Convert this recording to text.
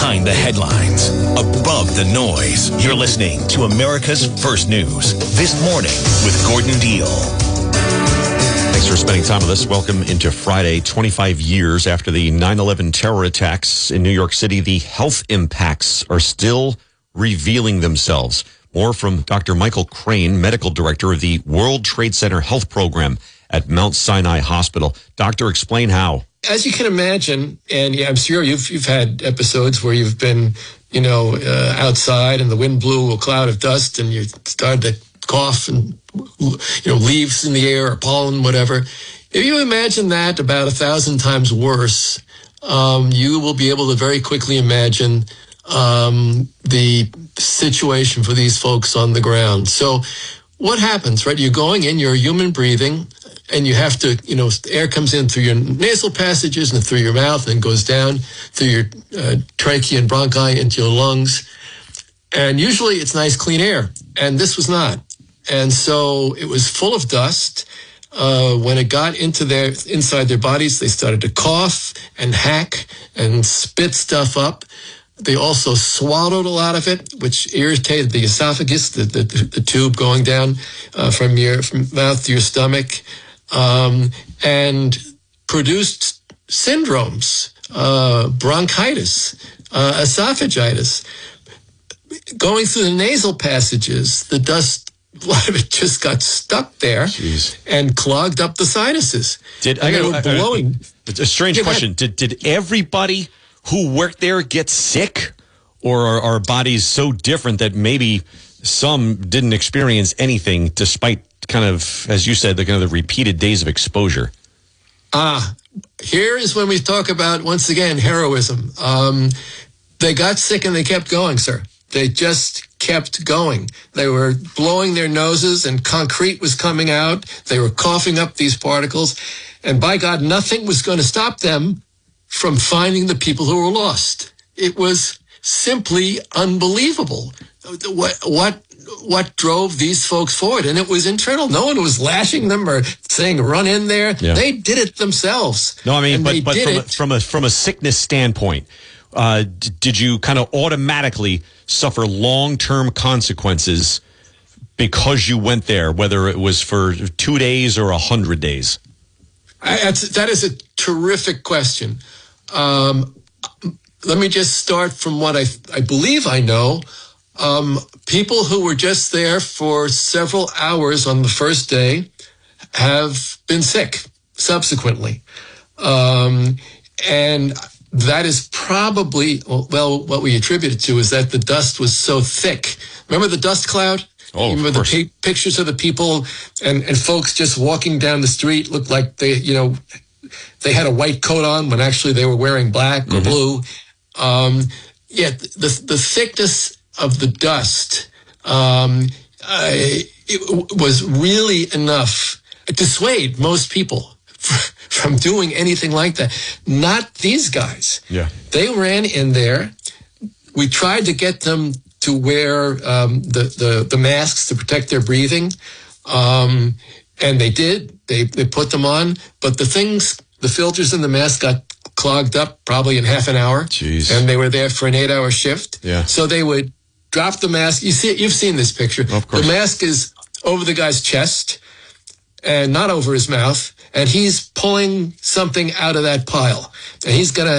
Behind the headlines, above the noise. You're listening to America's First News. This Morning with Gordon Deal. Thanks for spending time with us. Welcome into Friday, 25 years after the 9/11 terror attacks in New York City. The health impacts are still revealing themselves. More from Dr. Michael Crane, medical director of the World Trade Center Health Program at Mount Sinai Hospital. Doctor, explain how. As you can imagine, and I'm sure you've had episodes where you've been, outside and the wind blew a cloud of dust and you started to cough and, leaves in the air or pollen, whatever. If you imagine that about 1,000 times worse, you will be able to very quickly imagine the situation for these folks on the ground. So what happens, right? You're going in, you're human breathing, and you have to, air comes in through your nasal passages and through your mouth and goes down through your trachea and bronchi into your lungs. And usually it's nice, clean air. And this was not. And so it was full of dust. When it got inside their bodies, they started to cough and hack and spit stuff up. They also swallowed a lot of it, which irritated the esophagus, the tube going down from mouth to your stomach, and produced syndromes, bronchitis, esophagitis. Going through the nasal passages, the dust, a lot of it just got stuck there. Jeez. And clogged up the sinuses. Blowing. It's a strange question. Did everybody who worked there get sick? Or are our bodies so different that maybe some didn't experience anything despite kind of, as you said, the repeated days of exposure? Here is when we talk about, once again, heroism. They got sick and they kept going, sir. They just kept going. They were blowing their noses and concrete was coming out. They were coughing up these particles. And by God, nothing was going to stop them from finding the people who were lost. It was simply unbelievable. What drove these folks forward? And it was internal. No one was lashing them or saying, run in there. Yeah. They did it themselves. No, I mean, but from a sickness standpoint, did you kind of automatically suffer long-term consequences because you went there, whether it was for 2 days or 100 days? That is a terrific question. Let me just start from what I believe I know. People who were just there for several hours on the first day have been sick subsequently. And that is probably, what we attribute it to is that the dust was so thick. Remember the dust cloud? Oh, remember the pictures of the people and folks just walking down the street looked like they had a white coat on when actually they were wearing black or blue. The thickness of the dust, it was really enough to dissuade most people from doing anything like that. Not these guys. Yeah. They ran in there. We tried to get them to wear the masks to protect their breathing. And they did. They put them on. But the filters in the mask got clogged up probably in half an hour. Jeez. And they were there for an 8-hour shift. Yeah. So they would drop the mask. You've seen this picture. Of course. The mask is over the guy's chest and not over his mouth. And he's pulling something out of that pile. And he's going to